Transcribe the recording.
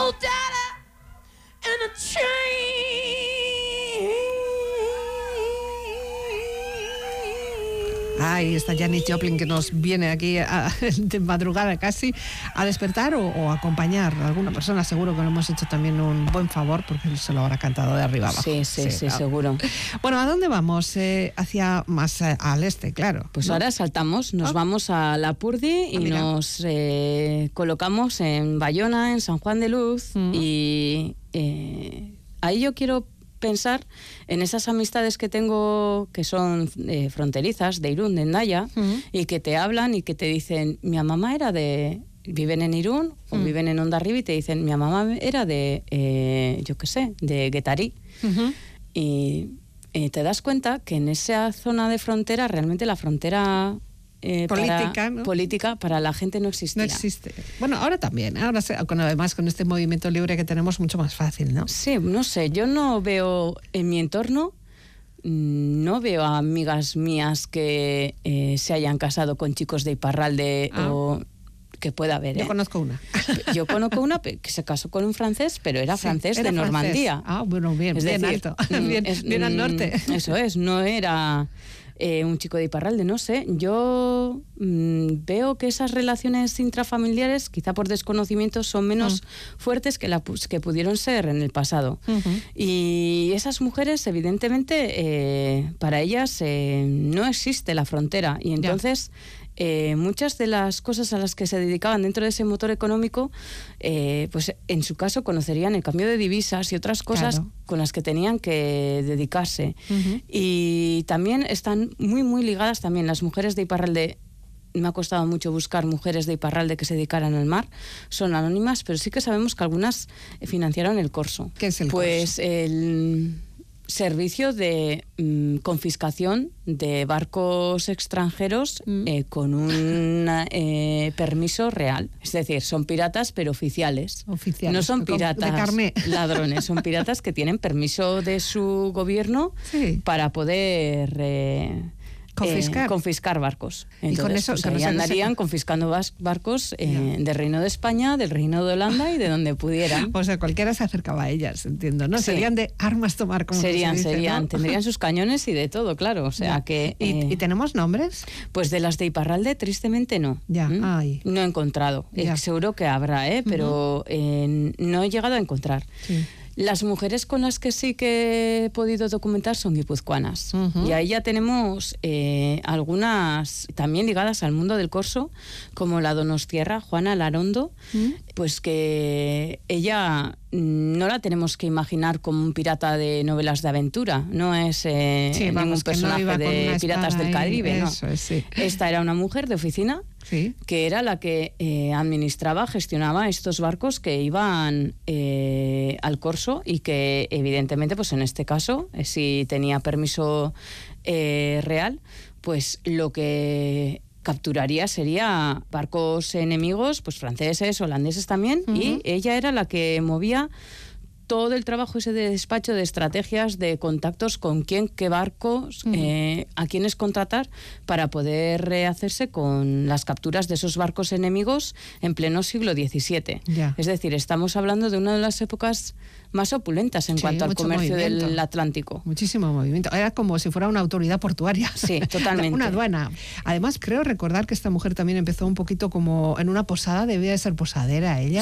old daddy and a chain. Ay, está Janis Joplin que nos viene aquí de madrugada casi a despertar o a acompañar a alguna persona. Seguro que lo hemos hecho también un buen favor porque se lo habrá cantado de arriba abajo. Sí, claro. Seguro. Bueno, ¿a dónde vamos? Hacia más al este, claro. Pues ¿no? ahora saltamos, nos vamos a Lapurdi y nos colocamos en Bayona, en San Juan de Luz, y ahí yo quiero pensar en esas amistades que tengo que son fronterizas, de Irún, de Hendaya, y que te hablan y que te dicen, mi mamá era de... Viven en Irún o viven en Hondarribia y te dicen, mi mamá era de, yo qué sé, de Guetarí. Y te das cuenta que en esa zona de frontera, realmente la frontera... política para la gente no existía. No existe. Bueno, ahora también. Ahora además con este movimiento libre que tenemos mucho más fácil, ¿no? Sí, no sé. Yo no veo en mi entorno, no veo a amigas mías que se hayan casado con chicos de Iparralde o que pueda haber. Yo conozco una. Yo conozco una que se casó con un francés, pero era francés de Normandía. Ah, bueno, bien, es bien decir, alto. bien al norte. Eso es, no era... un chico de Iparralde, no sé. Yo veo que esas relaciones intrafamiliares, quizá por desconocimiento, son menos fuertes que pudieron ser en el pasado. Y esas mujeres, evidentemente, para ellas no existe la frontera. Y entonces... muchas de las cosas a las que se dedicaban dentro de ese motor económico, pues en su caso conocerían el cambio de divisas y otras cosas con las que tenían que dedicarse. Y también están muy, muy ligadas también las mujeres de Iparralde. Me ha costado mucho buscar mujeres de Iparralde que se dedicaran al mar. Son anónimas, pero sí que sabemos que algunas financiaron el Corso. ¿Qué es el Corso? Pues el servicio de confiscación de barcos extranjeros con un permiso real. Es decir, son piratas pero oficiales. No son piratas ladrones, son piratas que tienen permiso de su gobierno para poder... confiscar barcos. Entonces, y con eso, pues ahí andarían confiscando barcos del Reino de España, del Reino de Holanda y de donde pudieran. O sea, cualquiera se acercaba a ellas, entiendo, ¿no? Sí. Serían de armas tomar, como serían, se dice, ¿no? Tendrían sus cañones y de todo, claro. O sea que... ¿Y tenemos nombres? Pues de las de Iparralde, tristemente no. No he encontrado. Seguro que habrá, pero no he llegado a encontrar. Sí. Las mujeres con las que sí que he podido documentar son guipuzcoanas. Y ahí ya tenemos algunas también ligadas al mundo del corso, como la donostiarra Juana Larondo, pues que ella no la tenemos que imaginar como un pirata de novelas de aventura, no es ningún personaje de Piratas del Caribe. Eso, no. Sí. Esta era una mujer de oficina que era la que administraba, gestionaba estos barcos que iban al corso y que evidentemente, pues en este caso, si tenía permiso real, pues lo que capturaría sería barcos enemigos, pues franceses, holandeses también, y ella era la que movía todo el trabajo ese de despacho, de estrategias, de contactos con quién, qué barcos, a quiénes contratar para poder hacerse con las capturas de esos barcos enemigos en pleno siglo XVII. Es decir, estamos hablando de una de las épocas más opulentas en cuanto al comercio del Atlántico. Muchísimo movimiento. Era como si fuera una autoridad portuaria. Sí, totalmente. Una aduana. Además, creo recordar que esta mujer también empezó un poquito como en una posada, debía de ser posadera ella.